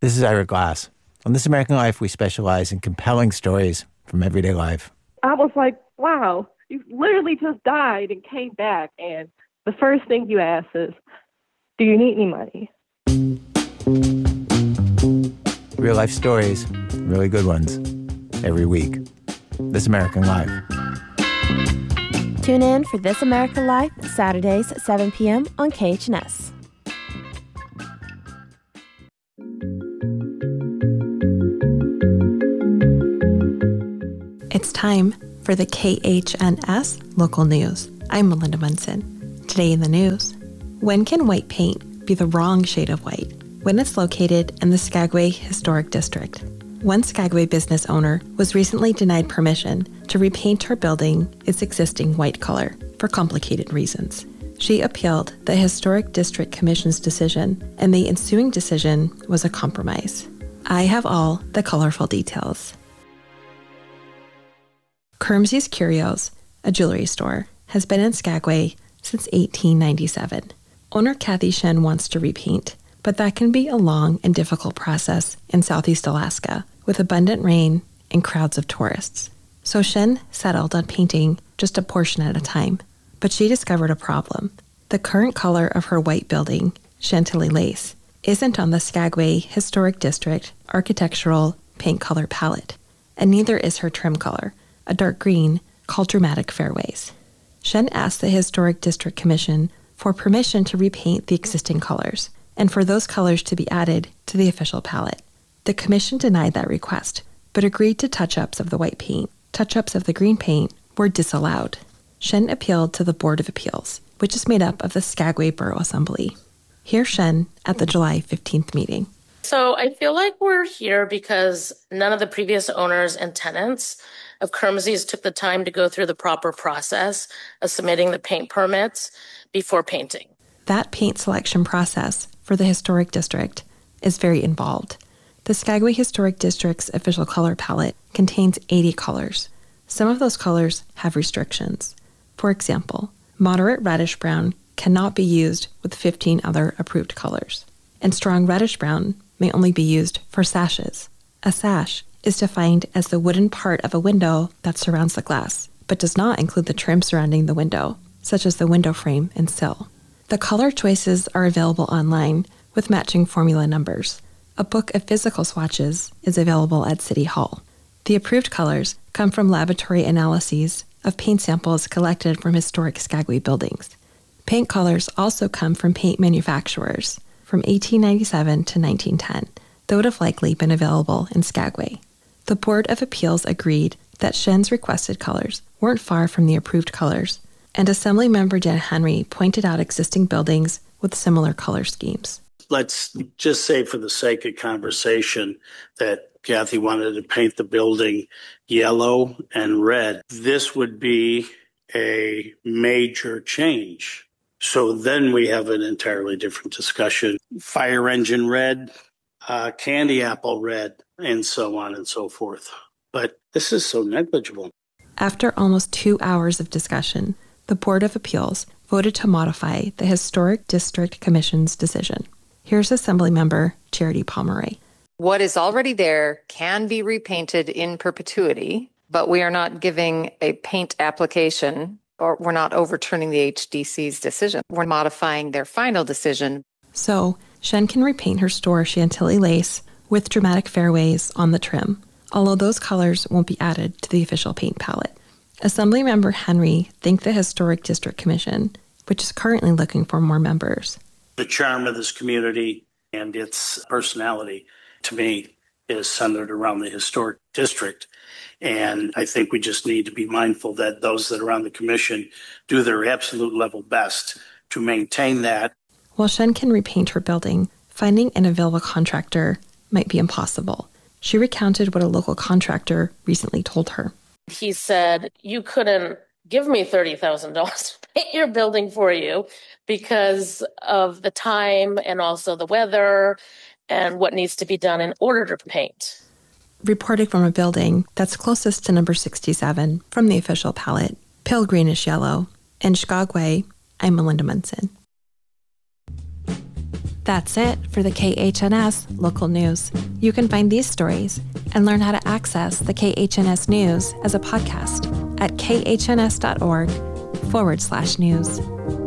This is Ira Glass. On This American Life, we specialize in compelling stories from everyday life. I was like, wow, you literally just died and came back. And the first thing you ask is, do you need any money? Real life stories, really good ones, every week. This American Life. Tune in for This American Life, Saturdays at 7 p.m. on KHNS. It's time for the KHNS Local News. I'm Melinda Munson. Today in the news, when can white paint be the wrong shade of white? When it's located in the Skagway Historic District. One Skagway business owner was recently denied permission to repaint her building its existing white color for complicated reasons. She appealed the Historic District Commission's decision, and the ensuing decision was a compromise. I have all the colorful details. Kermsey's Curios, a jewelry store, has been in Skagway since 1897. Owner Kathy Shen wants to repaint, but that can be a long and difficult process in Southeast Alaska with abundant rain and crowds of tourists. So Shen settled on painting just a portion at a time, but she discovered a problem. The current color of her white building, Chantilly Lace, isn't on the Skagway Historic District architectural paint color palette, and neither is her trim color, a dark green called Dramatic Fairways. Shen asked the Historic District Commission for permission to repaint the existing colors, and for those colors to be added to the official palette. The commission denied that request, but agreed to touch-ups of the white paint. Touch-ups of the green paint were disallowed. Shen appealed to the Board of Appeals, which is made up of the Skagway Borough Assembly. Here's Shen at the July 15th meeting. So I feel like we're here because none of the previous owners and tenants of Kermsey's took the time to go through the proper process of submitting the paint permits before painting. That paint selection process for the Historic District is very involved. The Skagway Historic District's official color palette contains 80 colors. Some of those colors have restrictions. For example, moderate reddish brown cannot be used with 15 other approved colors, and strong reddish brown may only be used for sashes. A sash is defined as the wooden part of a window that surrounds the glass, but does not include the trim surrounding the window, such as the window frame and sill. The color choices are available online with matching formula numbers. A book of physical swatches is available at City Hall. The approved colors come from laboratory analyses of paint samples collected from historic Skagway buildings. Paint colors also come from paint manufacturers from 1897 to 1910, that would have likely been available in Skagway. The Board of Appeals agreed that Shen's requested colors weren't far from the approved colors, and Assemblymember Dan Henry pointed out existing buildings with similar color schemes. Let's just say for the sake of conversation that Kathy wanted to paint the building yellow and red. This would be a major change. So then we have an entirely different discussion. Fire engine red, candy apple red, and so on and so forth. But this is so negligible. After almost 2 hours of discussion, the Board of Appeals voted to modify the Historic District Commission's decision. Here's Assemblymember Charity Pomeroy. What is already there can be repainted in perpetuity, but we are not giving a paint application, or we're not overturning the HDC's decision. We're modifying their final decision. So, Shen can repaint her store Chantilly Lace with Dramatic Fairways on the trim, although those colors won't be added to the official paint palette. Assemblymember Henry thanked the Historic District Commission, which is currently looking for more members. The charm of this community and its personality, to me, is centered around the historic district. And I think we just need to be mindful that those that are on the commission do their absolute level best to maintain that. While Shen can repaint her building, finding an available contractor might be impossible. She recounted what a local contractor recently told her. He said, you couldn't give me $30,000 to paint your building for you because of the time and also the weather and what needs to be done in order to paint. Reporting from a building that's closest to number 67 from the official palette, pale greenish yellow, in Skagway, I'm Melinda Munson. That's it for the KHNS local news. You can find these stories and learn how to access the KHNS news as a podcast at khns.org/news.